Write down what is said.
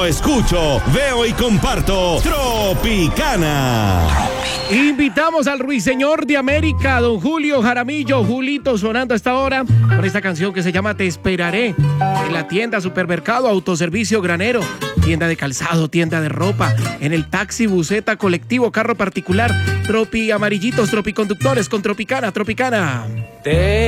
escucho, veo y comparto Tropicana. Invitamos al ruiseñor de América, don Julio Jaramillo, Julito, sonando a esta hora con esta canción que se llama Te Esperaré, en la tienda, supermercado, autoservicio, granero, tienda de calzado, tienda de ropa, en el taxi, buseta, colectivo, carro particular, tropi amarillitos, tropiconductores con Tropicana.